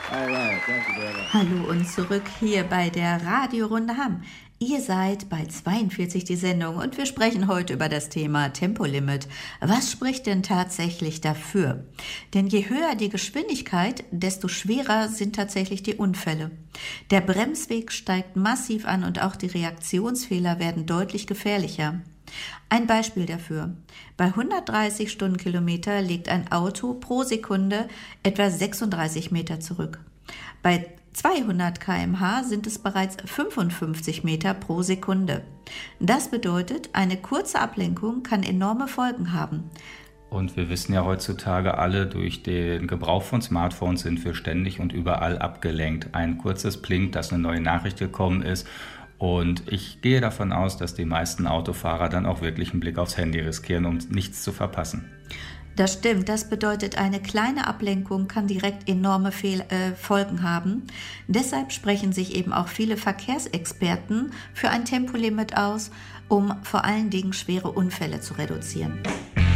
All right, thank you very much. Hallo und zurück hier bei der Radiorunde Hamm. Ihr seid bei 42 die Sendung und wir sprechen heute über das Thema Tempolimit. Was spricht denn tatsächlich dafür? Denn je höher die Geschwindigkeit, desto schwerer sind tatsächlich die Unfälle. Der Bremsweg steigt massiv an und auch die Reaktionsfehler werden deutlich gefährlicher. Ein Beispiel dafür. Bei 130 Stundenkilometer legt ein Auto pro Sekunde etwa 36 Meter zurück. Bei 200 km/h sind es bereits 55 Meter pro Sekunde. Das bedeutet, eine kurze Ablenkung kann enorme Folgen haben. Und wir wissen ja heutzutage alle, durch den Gebrauch von Smartphones sind wir ständig und überall abgelenkt. Ein kurzes Blink, dass eine neue Nachricht gekommen ist. Und ich gehe davon aus, dass die meisten Autofahrer dann auch wirklich einen Blick aufs Handy riskieren, um nichts zu verpassen. Das stimmt, das bedeutet, eine kleine Ablenkung kann direkt enorme Folgen haben. Deshalb sprechen sich eben auch viele Verkehrsexperten für ein Tempolimit aus, um vor allen Dingen schwere Unfälle zu reduzieren.